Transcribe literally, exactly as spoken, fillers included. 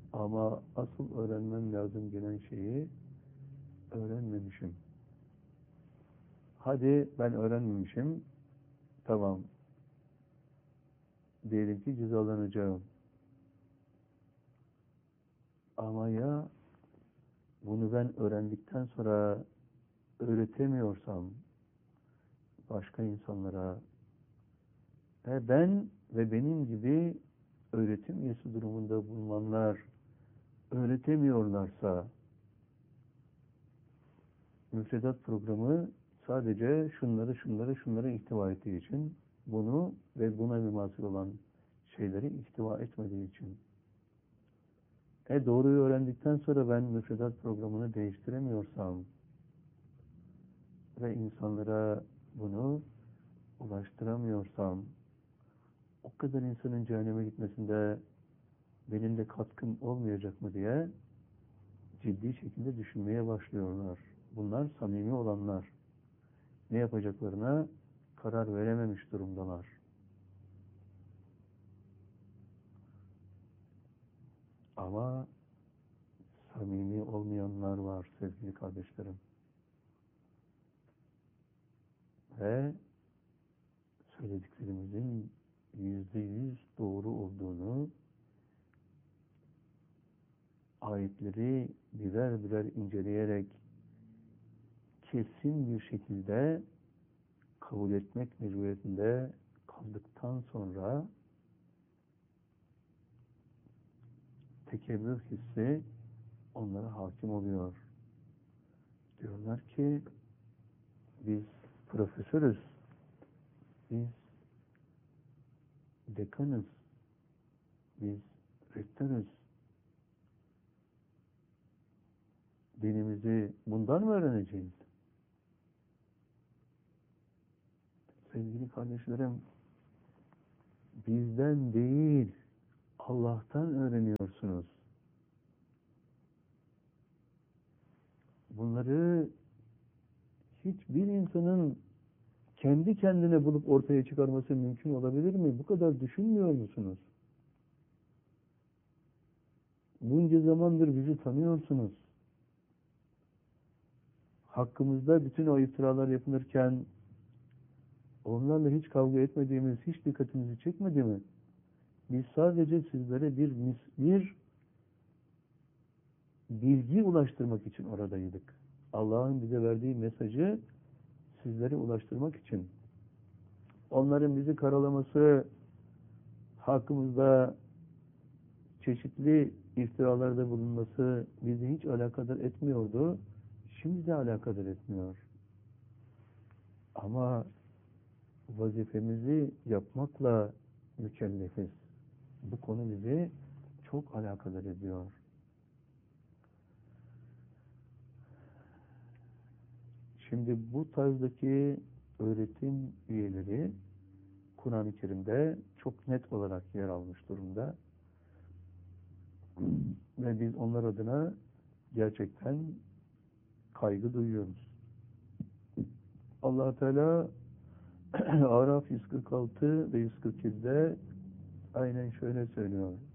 Ama asıl öğrenmem lazım gelen şeyi öğrenmemişim. Hadi ben öğrenmemişim. Tamam. Diyelim ki cezalanacağım. Ama ya bunu ben öğrendikten sonra öğretemiyorsam başka insanlara ve ben ve benim gibi öğretim üyesi durumunda bulunanlar öğretemiyorlarsa müfredat programı sadece şunları şunları şunları ihtiva ettiği için bunu ve buna mümasir olan şeyleri ihtiva etmediği için e doğruyu öğrendikten sonra ben müfredat programını değiştiremiyorsam ve insanlara bunu ulaştıramıyorsam o kadar insanın cehenneme gitmesinde benim de katkım olmayacak mı diye ciddi şekilde düşünmeye başlıyorlar. Bunlar samimi olanlar. Ne yapacaklarına karar verememiş durumdalar. Ama samimi olmayanlar var sevgili kardeşlerim. Ve söylediklerimizin yüzde yüz doğru olduğunu ayetleri birer birer inceleyerek kesin bir şekilde kabul etmek mecburiyetinde kaldıktan sonra tekebbür hissi onlara hakim oluyor. Diyorlar ki biz profesörüz, biz dekanız, biz rektörüz. Dinimizi bundan mı öğreneceğiz? Sevgili kardeşlerim, bizden değil, Allah'tan öğreniyorsunuz. Bunları hiçbir insanın kendi kendine bulup ortaya çıkarması mümkün olabilir mi? Bu kadar düşünmüyor musunuz? Bunca zamandır bizi tanıyorsunuz. Hakkımızda bütün o iftiralar yapılırken onlarla hiç kavga etmediğimiz, hiç dikkatinizi çekmedi mi? Biz sadece sizlere bir, bir bilgi ulaştırmak için oradaydık. Allah'ın bize verdiği mesajı sizlere ulaştırmak için. Onların bizi karalaması, hakkımızda çeşitli iftiralarda bulunması bizi hiç alakadar etmiyordu. Şimdi de alakadar etmiyor. Ama vazifemizi yapmakla mükellefiz. Bu konu bizi çok alakadar ediyor. Şimdi bu tarzdaki öğretim üyeleri Kur'an-ı Kerim'de çok net olarak yer almış durumda. Ve biz onlar adına gerçekten kaygı duyuyoruz. Allah Teala Araf yüz kırk altı ve yüz kırk yedi'de aynen şöyle söylüyor.